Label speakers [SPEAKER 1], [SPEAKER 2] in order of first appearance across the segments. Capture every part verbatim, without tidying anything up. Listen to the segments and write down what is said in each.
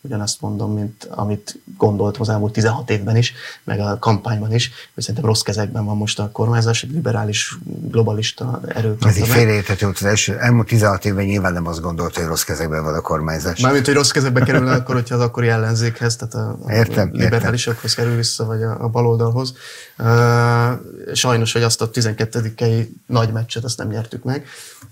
[SPEAKER 1] ugyanazt mondom, mint amit gondoltam az elmúlt tizenhat évben is, meg a kampányban is, hogy szerintem rossz kezekben van most a kormányzás, egy liberális, globalista erők.
[SPEAKER 2] Ez így félreérthető, az első, elmúlt tizenhat évben nyilván nem azt gondolta, hogy rossz kezekben van a kormányzás.
[SPEAKER 1] Mármint, hogy rossz kezekbe kerülne akkor, hogyha az akkori ellenzékhez, tehát a, a
[SPEAKER 2] értem,
[SPEAKER 1] liberálisokhoz értem. Kerül vissza, vagy a, a baloldalhoz. Uh, sajnos, hogy azt a tizenketedikei nagy meccset, azt nem nyertük meg.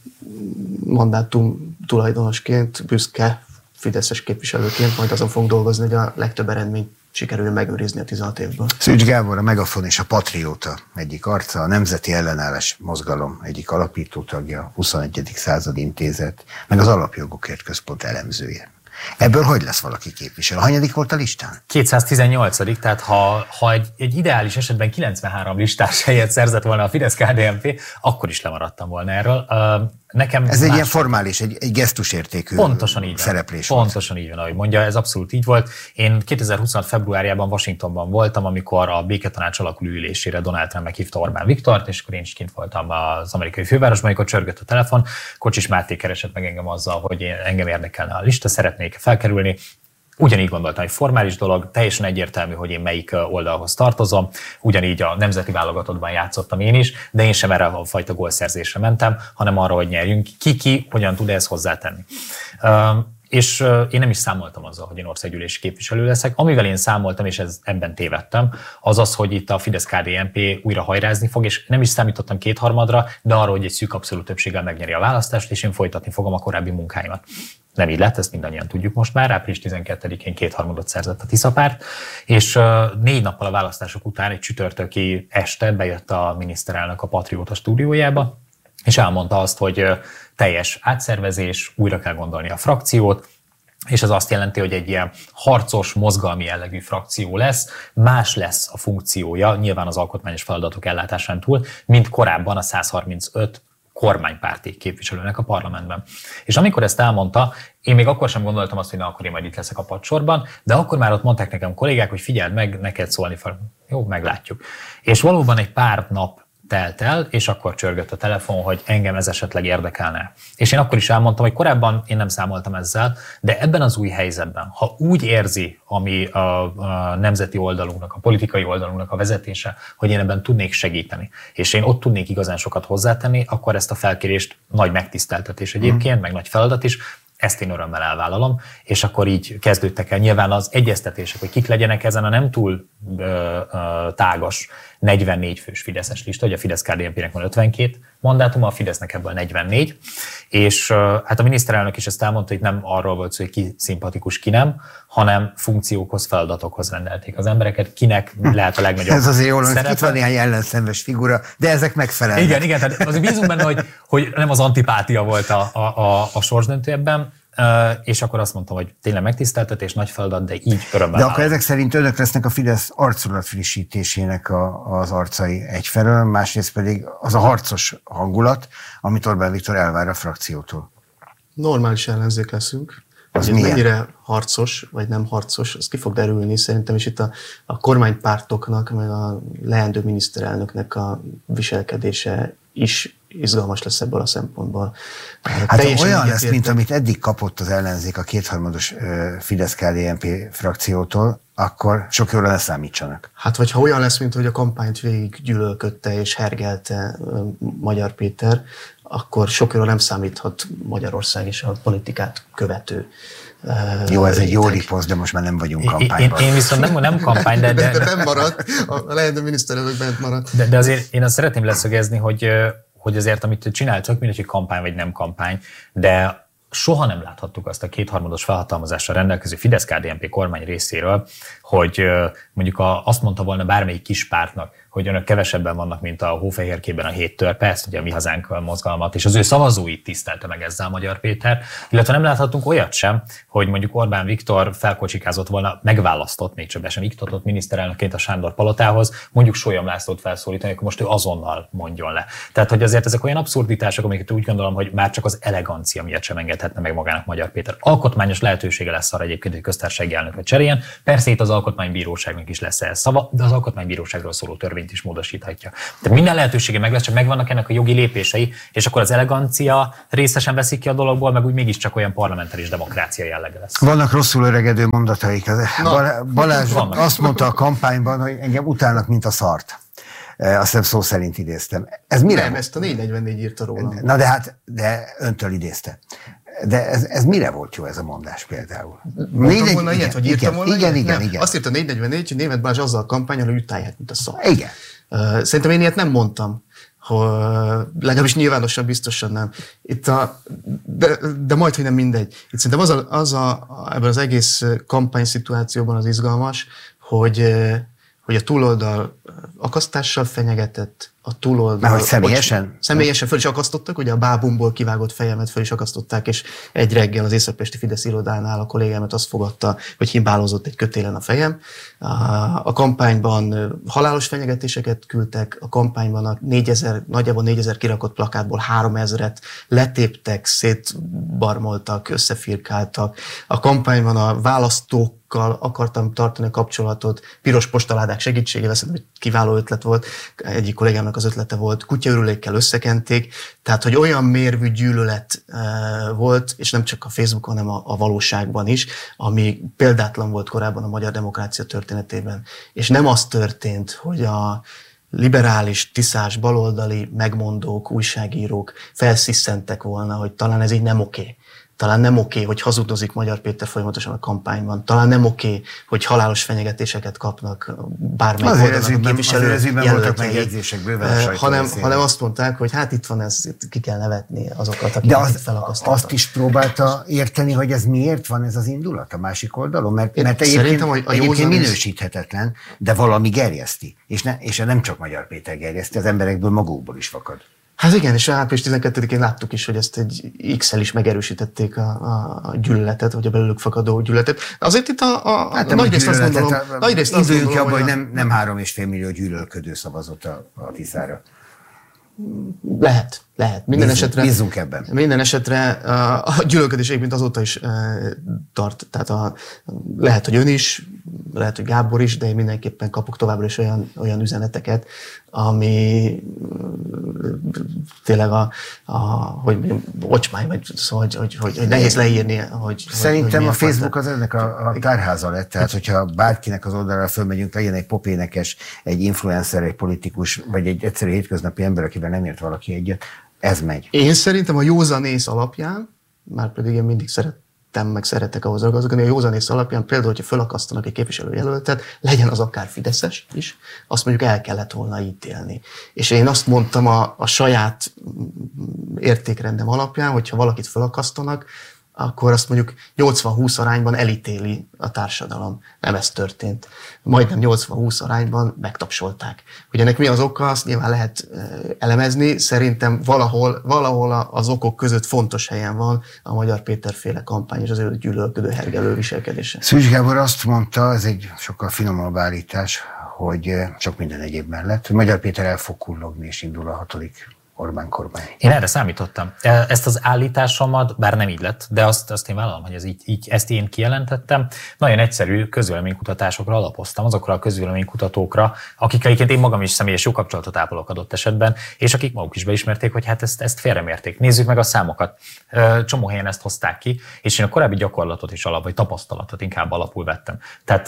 [SPEAKER 1] Mandátum tulajdonosként, büszke fideszes képviselőként majd azon fogunk dolgozni, hogy a legtöbb eredményt sikerül megőrizni a tizenhat évből.
[SPEAKER 2] Szűcs Gábor, a Megafon és a Patrióta egyik arca, a Nemzeti Ellenállás Mozgalom egyik alapító tagja, huszonegyedik század intézet, meg az Alapjogokért Központ elemzője. Ebből hogy lesz valaki képviselő? Hanyadik volt a listán?
[SPEAKER 3] kétszáztizennyolcadik tehát ha, ha egy, egy ideális esetben kilencvenhárom listás helyet szerzett volna a Fidesz-ká dé en pé, akkor is lemaradtam volna erről. Uh, Nekem
[SPEAKER 2] ez egy ilyen formális, egy, egy gesztusértékű
[SPEAKER 3] pontosan így
[SPEAKER 2] szereplés
[SPEAKER 3] van.
[SPEAKER 2] volt.
[SPEAKER 3] Pontosan így van, ahogy mondja, ez abszolút így volt. Én kétezer-huszonhat februárjában Washingtonban voltam, amikor a béketanács alakuló ülésére Donald Trump meghívta Orbán Viktort, és akkor én is kint voltam az amerikai fővárosban, amikor csörgött a telefon. Kocsis Máté keresett meg engem azzal, hogy én, engem érdekelne a lista, szeretnék felkerülni. Ugyanígy gondoltam, hogy formális dolog, teljesen egyértelmű, hogy én melyik oldalhoz tartozom, ugyanígy a nemzeti válogatottban játszottam én is, de én sem erre a fajta gólszerzésre mentem, hanem arra, hogy nyerjünk. Ki-ki, hogyan tud ehhez hozzátenni. Uh, és uh, én nem is számoltam azzal, hogy én országgyűlési képviselő leszek. Amivel én számoltam, és ez, ebben tévedtem, az az, hogy itt a Fidesz-ká dé en pé újra hajrázni fog, és nem is számítottam kétharmadra, de arra, hogy egy szűk abszolút többséggel megnyeri a választást, és én folytatni fogom a korábbi munkáimat. Nem így lett, ezt mindannyian tudjuk most már, április tizenkettedikén kétharmadot szerzett a Tisza párt, és négy nappal a választások után egy csütörtöki este bejött a miniszterelnök a Patrióta stúdiójába, és elmondta azt, hogy teljes átszervezés, újra kell gondolni a frakciót, és ez azt jelenti, hogy egy ilyen harcos, mozgalmi jellegű frakció lesz, más lesz a funkciója, nyilván az alkotmányos feladatok ellátásán túl, mint korábban a száz harmincöt kormánypárti képviselőnek a parlamentben. És amikor ezt elmondta, én még akkor sem gondoltam azt, hogy na, akkor én majd itt leszek a padsorban, de akkor már ott mondták nekem kollégák, hogy figyeld meg, neked szólni fel. Jó, meglátjuk. És valóban egy pár nap telt el, és akkor csörgött a telefon, hogy engem ez esetleg érdekelne. És én akkor is elmondtam, hogy korábban én nem számoltam ezzel, de ebben az új helyzetben, ha úgy érzi, ami a, a nemzeti oldalunknak, a politikai oldalunknak a vezetése, hogy én ebben tudnék segíteni, és én ott tudnék igazán sokat hozzátenni, akkor ezt a felkérést nagy megtiszteltetés egyébként, mm. meg nagy feladat is, ezt én örömmel elvállalom, és akkor így kezdődtek el nyilván az egyeztetések, hogy kik legyenek ezen a nem túl ö, ö, tágas negyvennégy fős fideszes lista, hogy a Fidesz-ká dé en pének van ötvenkét mandátuma, a Fidesznek ebből negyvennégy, és ö, hát a miniszterelnök is ezt elmondta, hogy nem arról volt szó, hogy ki szimpatikus, ki nem, hanem funkciókhoz, feladatokhoz rendelték az embereket, kinek lehet a legnagyobb
[SPEAKER 2] ez azért jól,
[SPEAKER 3] szerepe.
[SPEAKER 2] Itt van néhány ellenszenves figura, de ezek megfelelnek.
[SPEAKER 3] Igen, igen, tehát azért bízunk benne, hogy, hogy nem az antipátia volt a, a, a, a sorsdöntő ebben, és akkor azt mondtam, hogy tényleg megtiszteltetés, nagy feladat, de így örömmel.
[SPEAKER 2] De akkor ezek szerint önök lesznek a Fidesz arculat frissítésének a, az arcai egyfelől, másrészt pedig az a harcos hangulat, amit Orbán Viktor elvár a frakciótól.
[SPEAKER 1] Normális ellenzék leszünk.
[SPEAKER 2] Az
[SPEAKER 1] hogy
[SPEAKER 2] milyen?
[SPEAKER 1] Mennyire harcos, vagy nem harcos, az ki fog derülni. Szerintem is itt a, a kormánypártoknak, meg a leendő miniszterelnöknek a viselkedése is izgalmas lesz ebből a szempontból.
[SPEAKER 2] Hát teljesen olyan lesz, mint amit eddig kapott az ellenzék a kétharmados Fidesz-ká dé en pé frakciótól, akkor sok jóra ne számítsanak.
[SPEAKER 1] Hát vagy ha olyan lesz, mint hogy a kampányt végig gyűlölködte és hergelte Magyar Péter, akkor sok jóra nem számíthat Magyarország és a politikát követő.
[SPEAKER 2] Jó, ez egy jó riposz, de most már nem vagyunk kampányban.
[SPEAKER 3] Én, én viszont nem, nem kampány, de...
[SPEAKER 1] De, de bent maradt, a lehető miniszterelnök bent maradt.
[SPEAKER 3] De, de azért én azt szeretném leszögezni, hogy, hogy azért, amit csinál, csak mindegy, hogy kampány vagy nem kampány, de soha nem láthattuk azt a kétharmados felhatalmazással rendelkező Fidesz-ká dé en pé kormány részéről, hogy mondjuk a, azt mondta volna bármelyik kis pártnak, hogy önök kevesebben vannak, mint a hófehérkében a hét törpe, ezt ugye a Mi Hazánk mozgalmat, és az ő szavazóit tisztelte meg ezzel Magyar Péter, illetve nem láthatunk olyat sem, hogy mondjuk Orbán Viktor felkocsikázott volna, megválasztott, még csak be sem iktatott miniszterelnökként a Sándor palotához, mondjuk Sólyom Lászlót felszólítani, akkor most ő azonnal mondjon le. Tehát, hogy azért ezek olyan abszurditások, amiket úgy gondolom, hogy már csak az elegancia miatt sem engedhetne meg magának Magyar Péter. Alkotmányos lehetősége lesz arra egyébként, hogy köztársasági elnököt cseréljen. Persze itt az alkotmánybíróságnak is lesz ehhez szava, de az alkotmánybíróságról szóló törvény közvéleményt is módosíthatja. Tehát minden lehetősége meg lesz, csak megvannak ennek a jogi lépései, és akkor az elegancia részesen veszik ki a dologból, meg úgy mégiscsak olyan parlamentáris demokrácia jellege lesz.
[SPEAKER 2] Vannak rosszul öregedő mondataik. Na, Balázs
[SPEAKER 3] vannak.
[SPEAKER 2] Azt mondta a kampányban, hogy engem utálnak, mint a szart. Azt hiszem szó szerint idéztem. Ez mire?
[SPEAKER 1] Nem, ezt a négy negyvennégy írta róla.
[SPEAKER 2] Na de hát, de öntől idézte. De ez, ez mire volt jó ez a mondás például?
[SPEAKER 1] Mondtam volna ilyet, hogy írtam volna
[SPEAKER 2] igen,
[SPEAKER 1] ilyet?
[SPEAKER 2] igen,
[SPEAKER 1] Nem,
[SPEAKER 2] igen.
[SPEAKER 1] Azt írta négy negyvennégy, hogy Németh Balázs azzal a kampányon, hogy utálják, mint a szar.
[SPEAKER 2] Igen.
[SPEAKER 1] Szerintem én ilyet nem mondtam. Hogy legalábbis nyilvánosan biztosan nem. Itt a, de, de majd, hogy nem mindegy. Itt szerintem az, a, az a, ebben az egész kampányszituációban az izgalmas, hogy, hogy a túloldal akasztással fenyegetett, a túloldal...
[SPEAKER 2] Mert hogy személyesen?
[SPEAKER 1] Bocs, személyesen föl is akasztottak, ugye a bábumból kivágott fejemet föl is akasztották, és egy reggel az északpesti Fidesz irodánál a kollégámat azt fogadta, hogy himbálózott egy kötélen a fejem. A kampányban halálos fenyegetéseket küldtek, a kampányban a négyezer, nagyjából négyezer kirakott plakátból háromezret letéptek, szétbarmoltak, összefirkáltak. A kampányban a választók akartam tartani a kapcsolatot, piros postaládák segítségével, szerintem kiváló ötlet volt, egyik kollégámnak az ötlete volt, kutyaürülékkel összekenték, tehát hogy olyan mérvű gyűlölet uh, volt, és nem csak a Facebookon, hanem a, a valóságban is, ami példátlan volt korábban a magyar demokrácia történetében. És nem az történt, hogy a liberális, tiszás, baloldali megmondók, újságírók felszisszentek volna, hogy talán ez így nem oké. Talán nem oké, hogy hazudozik Magyar Péter folyamatosan a kampányban. Talán nem oké, hogy halálos fenyegetéseket kapnak bármelyik oldalnak a képviselő jelöltjei. Hanem, hanem azt mondták, hogy hát itt van ez, ki kell nevetni azokat, akiket
[SPEAKER 2] az,
[SPEAKER 1] felakasztottak.
[SPEAKER 2] Azt is próbálta érteni, hogy ez miért van ez az indulat a másik oldalon? Mert, mert egyébként,
[SPEAKER 1] hogy a
[SPEAKER 2] egyébként minősíthetetlen, de valami gerjeszti. És, ne, és nem csak Magyar Péter gerjeszti, az emberekből magukból is fakad.
[SPEAKER 1] Hát igen, és április tizenkettedikén láttuk is, hogy ezt egy X-el is megerősítették a, a, a gyűlöletet, vagy a belőlük fakadó gyűlöletet. Azért itt a, a, hát a nagy részt azt gondolom, a, nagy részt azt gondolom,
[SPEAKER 2] abba, hogy nem, nem három és fél millió gyűlölködő szavazott a, a Tiszára.
[SPEAKER 1] Lehet, lehet. Minden
[SPEAKER 2] bízunk,
[SPEAKER 1] esetre,
[SPEAKER 2] bízunk ebben.
[SPEAKER 1] Minden esetre a, a gyűlölködés egyébként azóta is e, tart. Tehát a, lehet, hogy ön is, lehet, hogy Gábor is, de én mindenképpen kapok továbbra is olyan, olyan üzeneteket, ami tényleg a, a hogy ocsmány, vagy szóval, hogy, hogy, hogy, hogy nehéz leírni. Hogy,
[SPEAKER 2] Szerintem
[SPEAKER 1] hogy
[SPEAKER 2] a Facebook az ennek a, a tárháza lett, tehát hogyha bárkinek az oldalára fölmegyünk, legyen egy popénekes, egy influencer, egy politikus, vagy egy egyszerű hétköznapi ember, akivel nem ért valaki egyet, ez megy.
[SPEAKER 1] Én szerintem a józanész alapján, már pedig én mindig szeretem, meg szeretek ahhoz ragaszkodni, a józanész alapján például, hogyha fölakasztanak egy képviselőjelöltet, legyen az akár fideszes is, azt mondjuk el kellett volna ítélni. És én azt mondtam a, a saját értékrendem alapján, hogyha valakit fölakasztanak, akkor azt mondjuk nyolcvan-húsz arányban elítéli a társadalom. Nem ez történt. Majdnem nyolcvan-húsz arányban megtapsolták. Hogy ennek mi az oka, azt nyilván lehet elemezni. Szerintem valahol, valahol az okok között fontos helyen van a Magyar Péter féle kampány és az ő gyűlölködő, hergelő viselkedése.
[SPEAKER 2] Szűcs Gábor azt mondta, ez egy sokkal finomabb állítás, hogy sok minden egyéb mellett, hogy Magyar Péter el fog kullogni és indul a hatodik Orbán kormány.
[SPEAKER 3] Én erre számítottam. Ezt az állításomat, bár nem így lett, de azt, azt én vállalom, hogy ez így, így, ezt én kijelentettem. Nagyon egyszerű közvéleménykutatásokra alapoztam, azokra a közvéleménykutatókra, akik egyébként én magam is személyes jó kapcsolatot ápolok adott esetben, és akik maguk is beismerték, hogy hát ezt, ezt félremérték. Nézzük meg a számokat. Csomó helyen ezt hozták ki, és én a korábbi gyakorlatot is alap, vagy tapasztalatot inkább alapul vettem. Tehát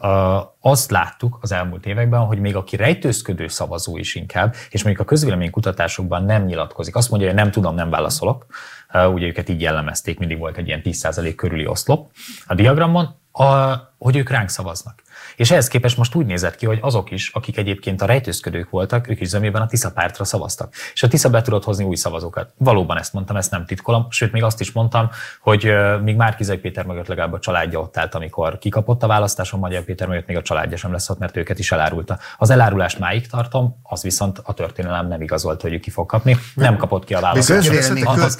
[SPEAKER 3] azt láttuk az elmúlt években, hogy még aki rejtőzködő szavazó is inkább, és mondjuk a közvéleménykutatásokban nem nyilatkozik. Azt mondja, hogy nem tudom, nem válaszolok. Ugye őket így jellemezték, mindig volt egy ilyen tíz százalék körüli oszlop a diagramon, a, hogy ők ránk szavaznak. És ehhez képest most úgy nézett ki, hogy azok is, akik egyébként a rejtőzködők voltak, ők is zömében a Tisza pártra szavaztak. És a Tisza be tudott hozni új szavazókat. Valóban ezt mondtam, ezt nem titkolom, sőt még azt is mondtam, hogy még Márki-Zay Péter mögött legalább a családja ott állt, amikor kikapott a választáson, Magyar Péter mögött még a családja sem lesz ott, mert őket is elárulta. Az elárulást máig tartom, az viszont a történelem nem igazolt, hogy ő ki fog kapni. Nem kapott ki a választáson.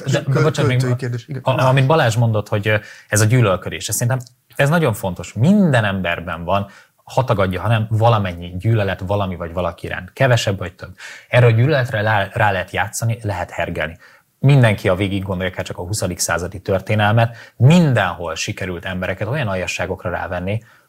[SPEAKER 3] Amit Balázs mondott, hogy ez a gyűlölködés, szerintem ez nagyon fontos. Minden emberben van, ha tagadja, hanem valamennyi gyűlölet valami vagy valaki iránt. Kevesebb vagy több. Erre a gyűlöletre rá, rá lehet játszani, lehet hergelni. Mindenki a végig gondolja, akár csak a huszadik századi történelmet, mindenhol sikerült embereket olyan aljasságokra rávenni,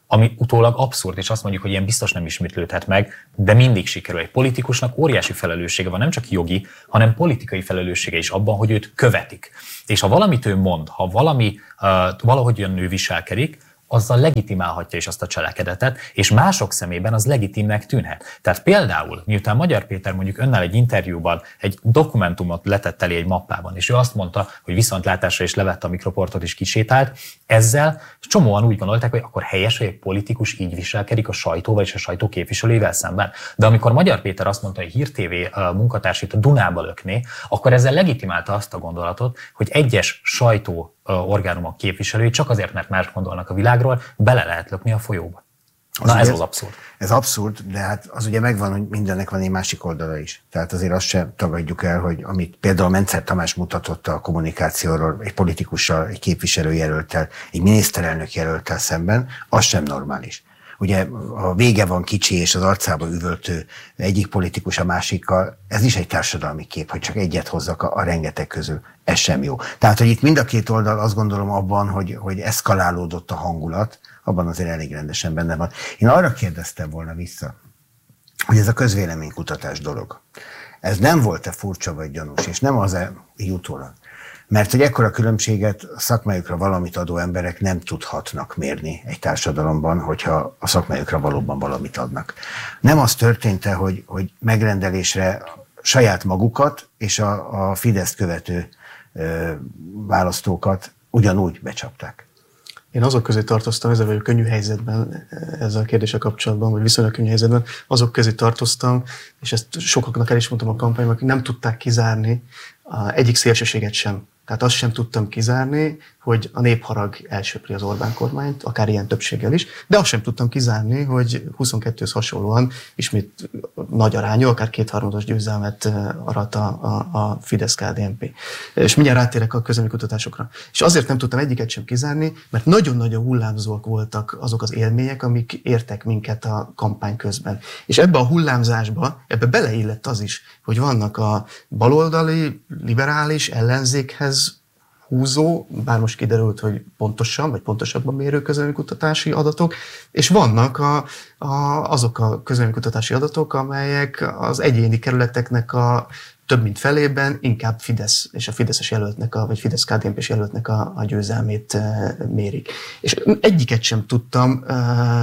[SPEAKER 3] ami utólag abszurd, és azt mondjuk, hogy ilyen biztos nem ismétlődhet meg, de mindig sikerül. Egy politikusnak óriási felelőssége van, nem csak jogi, hanem politikai felelőssége is abban, hogy őt követik. És ha valamit ő mond, ha valami uh, valahogyan ő viselkedik, azzal legitimálhatja is azt a cselekedetet, és mások szemében az legitimnek tűnhet. Tehát például, miután Magyar Péter mondjuk önnel egy interjúban egy dokumentumot letett elé egy mappában, és ő azt mondta, hogy viszontlátásra is levette a mikroportot és kisétált, ezzel csomóan úgy gondolták, hogy akkor helyes, hogy egy politikus így viselkedik a sajtóval és a sajtó képviselőivel szemben. De amikor Magyar Péter azt mondta, hogy Hír té vé munkatársait a Dunába lökné, akkor ezzel legitimálta azt a gondolatot, hogy egyes sajtó orgánumok képviselői csak azért, mert más gondolnak a világról, bele lehet lökni a folyóba. Na az ez az abszurd.
[SPEAKER 2] Ez abszurd, de hát az ugye megvan, hogy mindennek van egy másik oldala is. Tehát azért azt sem tagadjuk el, hogy amit például Mencer Tamás mutatott a kommunikációról egy politikussal, egy képviselőjelölttel, egy miniszterelnök jelölttel szemben, az sem normális. Ugye a vége van kicsi és az arcába üvöltő egyik politikus a másikkal, ez is egy társadalmi kép, hogy csak egyet hozzak a, a rengeteg közül. Ez sem jó. Tehát, hogy itt mind a két oldal azt gondolom abban, hogy, hogy eszkalálódott a hangulat, abban azért elég rendesen benne van. Én arra kérdeztem volna vissza, hogy ez a közvéleménykutatás dolog. Ez nem volt-e furcsa vagy gyanús, és nem az-e utólag. Mert hogy ekkora különbséget a szakmájukra valamit adó emberek nem tudhatnak mérni egy társadalomban, hogyha a szakmájukra valóban valamit adnak. Nem az történt-e, hogy, hogy megrendelésre saját magukat és a, a Fideszt követő ö, választókat ugyanúgy becsapták?
[SPEAKER 1] Én azok közé tartoztam, ezzel vagyok könnyű helyzetben, ezzel a kérdéssel kapcsolatban, vagy viszonylag könnyű helyzetben, azok közé tartoztam, és ezt sokaknak el is mondtam a kampányban, akik nem tudták kizárni a egyik szélsőséget sem. Tehát azt sem tudtam kizárni, hogy a népharag elsöpri az Orbán kormányt, akár ilyen többséggel is, de azt sem tudtam kizárni, hogy huszonkettőhöz hasonlóan ismét nagy arányú, akár kétharmados győzelmet arat a, a, a Fidesz-ká dé en pé. És mindjárt rátérek a közvéleménykutatásokra. És azért nem tudtam egyiket sem kizárni, mert nagyon-nagyon hullámzóak voltak azok az élmények, amik értek minket a kampány közben. És ebbe a hullámzásba, ebbe beleillett az is, hogy vannak a baloldali, liberális ellenzékhez húzó, bár most kiderült, hogy pontosan, vagy pontosabban mérő közvéleménykutatási adatok, és vannak a, a, azok a közvéleménykutatási adatok, amelyek az egyéni kerületeknek a több mint felében inkább Fidesz és a Fideszes jelöltnek, a, vagy Fidesz-ká dé en pés jelöltnek a, a győzelmét e, mérik. És egyiket sem tudtam e,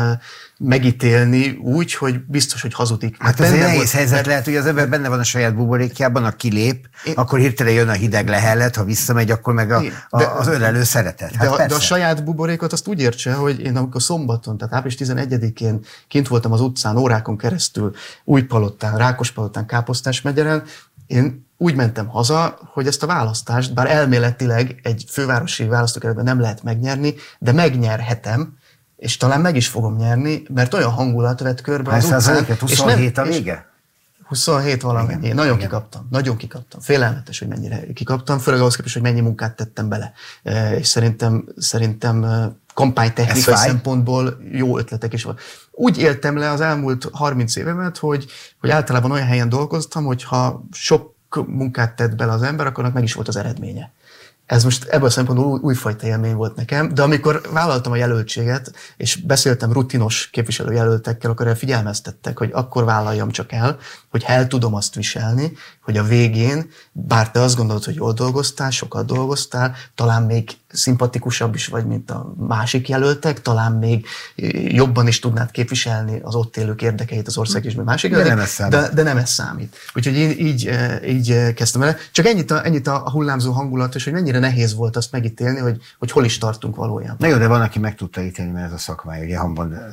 [SPEAKER 1] megítélni úgy, hogy biztos, hogy hazudik.
[SPEAKER 2] Hát ez egy nehéz helyzet mert... lehet, hogy az ember benne van a saját buborékjában, a kilép, én... akkor hirtelen jön a hideg lehellet, ha visszamegy, akkor meg a, a, de, az ölelő szeretet. Hát
[SPEAKER 1] de, a, de a saját buborékot azt úgy értse, hogy én amikor szombaton, tehát április tizenegyedikén kint voltam az utcán órákon keresztül, Újpalotán, Rákospalotán, Káposztásmegyeren, én úgy mentem haza, hogy ezt a választást, bár elméletileg egy fővárosi választókerületben nem lehet megnyerni, de megnyerhetem, és talán meg is fogom nyerni, mert olyan hangulat vett körbe az utcán.
[SPEAKER 2] huszonhét a vége?
[SPEAKER 1] huszonhét valamennyi. Én nagyon igen. kikaptam, nagyon kikaptam. Félelmetes, hogy mennyire kikaptam, főleg ahhoz képest, hogy mennyi munkát tettem bele. És szerintem, szerintem kampánytechnikai szempontból jó ötletek is van. Úgy éltem le az elmúlt harminc évemet, hogy, hogy általában olyan helyen dolgoztam, hogy ha sok munkát tett bele az ember, akkor meg is volt az eredménye. Ez most ebből a szempontból új, újfajta élmény volt nekem, de amikor vállaltam a jelöltséget, és beszéltem rutinos képviselőjelöltekkel, akkor elfigyelmeztettek, hogy akkor vállaljam csak el, hogy el tudom azt viselni, hogy a végén, bár te azt gondolod, hogy jól dolgoztál, sokat dolgoztál, talán még szimpatikusabb is vagy, mint a másik jelöltek, talán még jobban is tudnád képviselni az ott élők érdekeit az ország és másik
[SPEAKER 2] de
[SPEAKER 1] jelöltek,
[SPEAKER 2] nem ez számít.
[SPEAKER 1] De, de nem ez számít. Úgyhogy én így, így kezdtem el. Csak ennyit a, ennyit a hullámzó hangulat, és hogy mennyire nehéz volt azt megítélni, hogy, hogy hol is tartunk valójában.
[SPEAKER 2] Na jó, de van, aki meg tudta ítélni, mert ez a szakmája. Ugye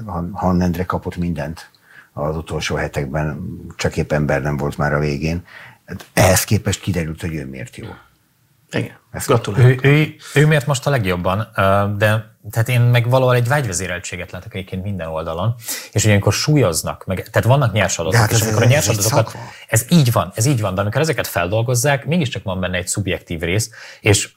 [SPEAKER 2] Han Endre kapott mindent az utolsó hetekben, csak épp ember nem volt már a végén. Ehhez képest kiderült, hogy ő miért jó.
[SPEAKER 1] Igen, gratulálok.
[SPEAKER 3] Ő, ő, ő miért most a legjobban, de tehát én meg valahol egy vágyvezéreltséget látok egyébként minden oldalon, és hogy amikor súlyoznak, meg, tehát vannak nyers adatok, hát és amikor a nyers adatokat, ez így van, ez így van, de amikor ezeket feldolgozzák, mégiscsak van benne egy szubjektív rész, és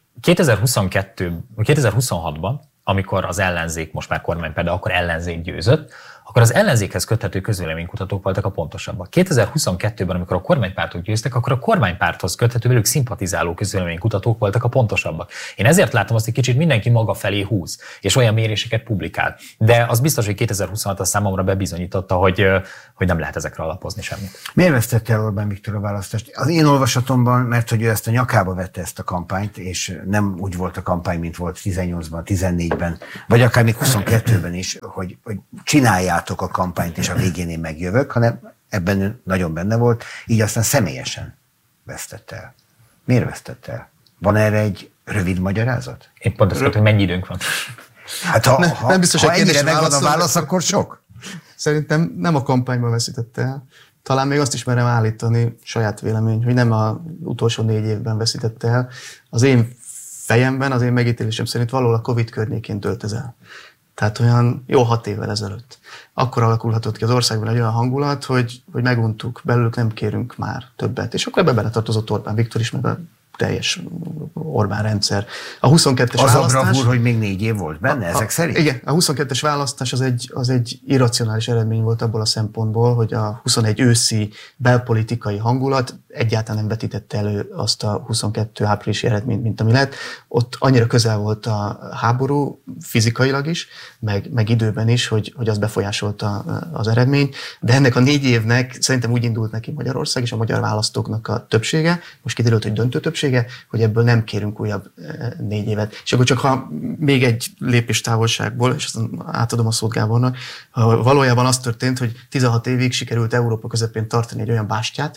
[SPEAKER 3] kétezer-huszonkettő, kétezer-huszonhatban, amikor az ellenzék, most már kormánypár, de akkor ellenzék győzött, akkor az ellenzékhez köthető közvéleménykutatók voltak a pontosabbak. kétezer-huszonkettőben, amikor a kormánypártok győztek, akkor a kormánypárthoz köthető, velük szimpatizáló közvéleménykutatók voltak a pontosabbak. Én ezért látom azt, hogy kicsit mindenki maga felé húz, és olyan méréseket publikál. De az biztos, hogy kétezer-huszonhat a számomra bebizonyította, hogy, hogy nem lehet ezekre alapozni semmit.
[SPEAKER 2] Miért vesztette el Orbán Viktor a választást? Az én olvasatomban, mert hogy ő ezt a nyakába vette ezt a kampányt, és nem úgy volt a kampány, mint volt tizennyolcban, tizennégyben, vagy akár még huszonkettőben is, hogy, hogy csináljátok a kampányt, és a végén én megjövök, hanem ebben nagyon benne volt, így aztán személyesen vesztette el. Miért vesztette el? Van erre egy rövid magyarázat?
[SPEAKER 3] Én pont azt mondtam, hogy mennyi időnk van.
[SPEAKER 2] Hát ha,
[SPEAKER 1] ne,
[SPEAKER 2] ha,
[SPEAKER 1] nem biztos,
[SPEAKER 2] ha
[SPEAKER 1] hogy
[SPEAKER 2] ennyire megvan a
[SPEAKER 1] válaszol,
[SPEAKER 2] válasz, akkor sok.
[SPEAKER 1] Szerintem nem a kampányban veszítette el. Talán még azt is merem állítani, saját vélemény, hogy nem az utolsó négy évben veszítette el. Az én fejemben, az én megítélésem szerint valahol a Covid környékén tölt ez el. Tehát olyan jó hat évvel ezelőtt. Akkor alakulhatott ki az országban egy olyan hangulat, hogy, hogy meguntuk, belőlük nem kérünk már többet. És akkor ebbe beletartozott Orbán Viktor is, meg a teljes Orbán rendszer. A huszonkettes
[SPEAKER 2] az
[SPEAKER 1] választás...
[SPEAKER 2] Az a bravúr, hogy még négy év volt benne, a, ezek
[SPEAKER 1] a,
[SPEAKER 2] szerint?
[SPEAKER 1] Igen, a huszonkettes választás az egy, az egy irracionális eredmény volt abból a szempontból, hogy a huszonegy őszi belpolitikai hangulat egyáltalán nem vetítette elő azt a huszonkettő áprilisi eredményt, mint ami lett. Ott annyira közel volt a háború, fizikailag is, meg, meg időben is, hogy, hogy az befolyásolta az eredményt. De ennek a négy évnek szerintem úgy indult neki Magyarország, és a magyar választóknak a többsége, most kiderült, hogy döntő többsége, hogy ebből nem kérünk újabb négy évet. És akkor csak ha még egy lépés távolságból, és aztán átadom a szót Gábornak, valójában az történt, hogy tizenhat évig sikerült Európa közepén tartani egy olyan bástyát,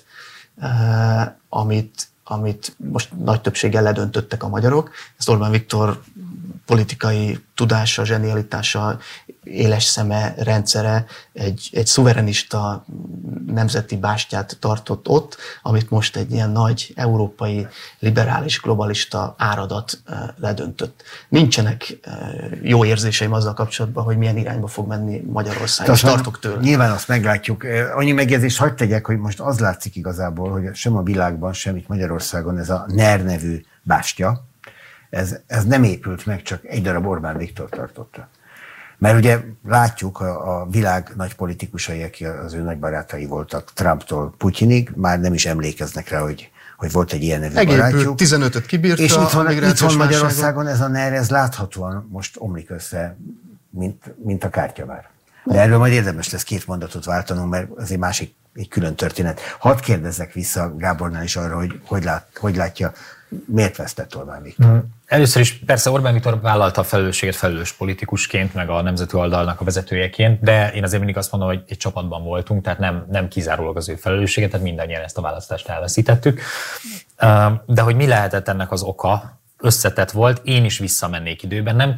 [SPEAKER 1] amit, amit most nagy többséggel ledöntöttek a magyarok. Ezt Orbán Viktor politikai tudása, zsenialitása, éles szeme, rendszere egy, egy szuverenista nemzeti bástyát tartott ott, amit most egy ilyen nagy európai, liberális, globalista áradat ledöntött. Nincsenek jó érzéseim azzal kapcsolatban, hogy milyen irányba fog menni Magyarország, és tartok tőle.
[SPEAKER 2] Nyilván azt meglátjuk. Annyi megjegyzést hagyd tegyek, hogy most az látszik igazából, hogy sem a világban, sem itt Magyarországon ez a NER nevű bástya, Ez, ez nem épült meg, csak egy darab Orbán Viktor tartotta. Mert ugye látjuk, a, a világ nagy politikusai, akik az ő nagy barátai voltak, Trumptól Putyinig, már nem is emlékeznek rá, hogy, hogy volt egy ilyen nevű
[SPEAKER 1] Megépült,
[SPEAKER 2] barátjuk.
[SPEAKER 1] tizenötöt kibírta.
[SPEAKER 2] És itt van, itt van Magyarországon ez a NER, ez láthatóan most omlik össze, mint, mint a kártyavár. De erről majd érdemes lesz két mondatot váltanunk, mert az egy másik, egy külön történet. Hadd kérdezzek vissza Gábornál is arra, hogy hogy, lát, hogy látja, miért vesztett Orbán Viktor?
[SPEAKER 3] Mm. Először is persze Orbán Viktor vállalta a felelősséget felelős politikusként, meg a nemzeti oldalnak a vezetőjeként, de én azért mindig azt mondom, hogy egy csapatban voltunk, tehát nem, nem kizárólag az ő felelősséget, tehát mindannyian ezt a választást elveszítettük. De hogy mi lehetett ennek az oka, összetett volt, én is visszamennék időben, nem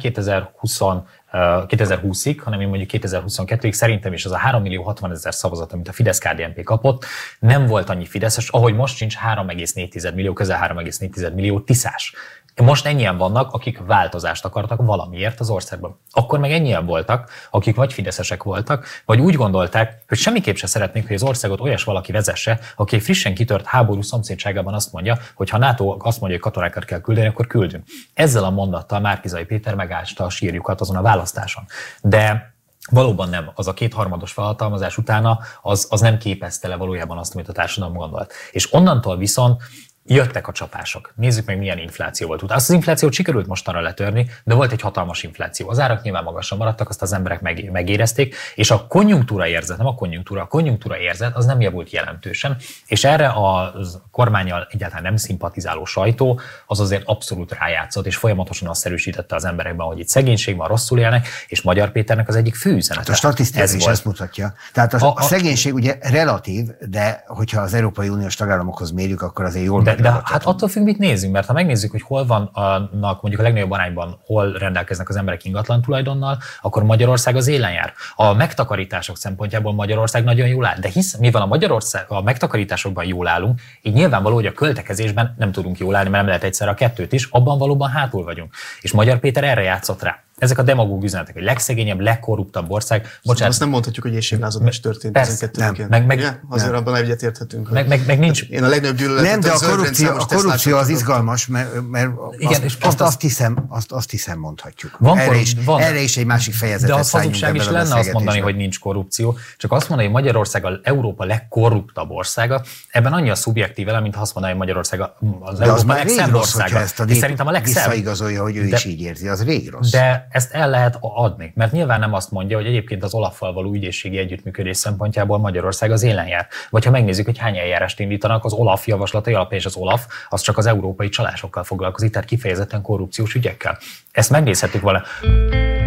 [SPEAKER 3] kétezer-húszig, hanem én mondjuk kétezer-huszonkettőig, szerintem is az a három millió hatvanezer szavazat, amit a Fidesz-ká dé en pé kapott, nem volt annyi fideszes, ahogy most sincs három egész négy millió, közel három egész négy millió tiszás. Most ennyien vannak, akik változást akartak valamiért az országban. Akkor meg ennyien voltak, akik vagy fideszesek voltak, vagy úgy gondolták, hogy semmiképp se szeretnék, hogy az országot olyas valaki vezesse, aki egy frissen kitört háború szomszédságában azt mondja, hogy ha NATO azt mondja, hogy katonákat kell küldeni, akkor küldünk. Ezzel a mondattal Márki-Zay Péter megásta a sírjukat azon a választáson. De valóban nem, az a kétharmados felhatalmazás utána az, az nem képezte le valójában azt, amit a társadalom gondolt. És onnantól viszont jöttek a csapások. Nézzük meg, milyen infláció volt utána. Azt az inflációt sikerült mostanra letörni, de volt egy hatalmas infláció. Az árak nyilván magasan maradtak, azt az emberek meg, megérezték, és a konjunktúra érzet, nem a konjunktúra, a konjunktúra érzet az nem javult jelentősen, és erre a kormánnyal egyáltalán nem szimpatizáló sajtó az azért abszolút rájátszott, és folyamatosan azt erősítette az emberekben, hogy itt szegénység van, rosszul élnek, és Magyar Péternek az egyik fő üzenete.
[SPEAKER 2] Hát a statisztika
[SPEAKER 3] ez
[SPEAKER 2] is
[SPEAKER 3] volt.
[SPEAKER 2] ezt mutatja. Tehát a, a, a szegénység ugye relatív, de hogyha az Európai Uniós tagállamokhoz mérjük, akkor azért jól
[SPEAKER 3] De, de hát attól függ, mit nézzünk, mert ha megnézzük, hogy hol vannak mondjuk a legnagyobb arányban, hol rendelkeznek az emberek ingatlan tulajdonnal, akkor Magyarország az élen jár. A megtakarítások szempontjából Magyarország nagyon jól áll, de hisz, mivel a Magyarország a megtakarításokban jól állunk, így nyilvánvaló, hogy a költekezésben nem tudunk jól állni, mert nem lehet egyszerre a kettőt is, abban valóban hátul vagyunk. És Magyar Péter erre játszott rá. ezek a demagóg üzenetek, egy legszegényebb, legkorruptabb ország.
[SPEAKER 1] Bocsánat. Azt nem mondhatjuk, hogy éhséglázadás is történt tizenkettőben.
[SPEAKER 3] Meg, meg,
[SPEAKER 1] ja, azért nem. Abban egyetérthetünk.
[SPEAKER 3] Meg, meg, meg nincs.
[SPEAKER 1] Én a legnagyobb gyűlöletet
[SPEAKER 2] nem, de a korrupció, a korrupció az izgalmas, mert, mert igen, azt, azt, azt, hiszem, azt, azt hiszem mondhatjuk.
[SPEAKER 3] Van
[SPEAKER 2] erre,
[SPEAKER 3] korrup,
[SPEAKER 2] is,
[SPEAKER 3] van.
[SPEAKER 2] erre is egy másik fejezetet.
[SPEAKER 3] De az hazugság is lenne azt mondani, hogy nincs korrupció. Csak azt mondani, hogy Magyarország a Európa legkorruptabb országa, ebben annyi a szubjektív elem, mint azt mondani, hogy Magyarország az
[SPEAKER 2] de
[SPEAKER 3] Európa
[SPEAKER 2] az
[SPEAKER 3] legszebb országa.
[SPEAKER 2] Ezt a
[SPEAKER 3] és szerintem a legszebb.
[SPEAKER 2] Visszaigazolja, hogy ő
[SPEAKER 3] de,
[SPEAKER 2] is így érzi, az rég rossz.
[SPEAKER 3] De ezt el lehet adni, mert nyilván nem azt mondja, hogy egyébként az Olaffal való ügyészségi együttműködés szempontjából Magyarország az élen jár. Vagy ha megnézzük, hogy hány eljárást indítanak az Olaf javaslatai alapján, és az Olaf az csak az európai csalásokkal foglalkozik, tehát kifejezetten korrupciós ügyekkel. Ezt megnézhetjük vele.